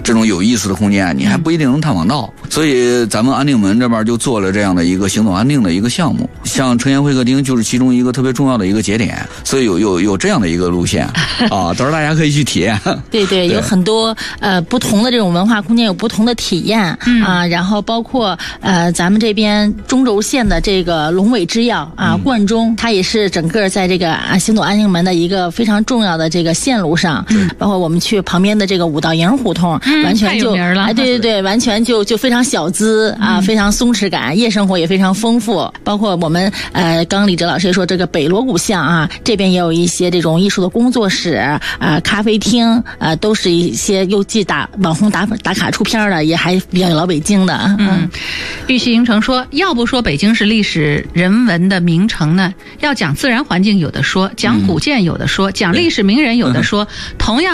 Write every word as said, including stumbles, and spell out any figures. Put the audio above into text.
这种有意思的空间，你还不一定能探访到。所以咱们安定门这边就做了这样的一个行走安定的一个项目，像城前会客厅就是其中一个特别重要的一个节点，所以有有有这样的一个路线啊，到时候大家可以去体验。 对对，有很多呃不同的这种文化空间，有不同的体验、嗯、啊，然后包括呃咱们这边中轴线的这个龙尾制药啊，贯中，它也是整个在这个啊行走安定门的一个非常重要的这个线路上，嗯、包括我们去旁边的这个五道营胡同，嗯、完全就哎对对对，完全就就非常小资啊，嗯、非常松弛感，夜生活也非常丰富。包括我们呃，刚李哲老师也说，这个北锣鼓巷啊，这边也有一些这种艺术的工作室啊、咖啡厅啊，都是一些又既打网红打打卡出片的，也还比较有老北京的。 嗯，玉溪营城说，要不说北京是历史人文的名城呢，要讲自然环境有的说，讲古建有的说，讲历史名人有的说，同样。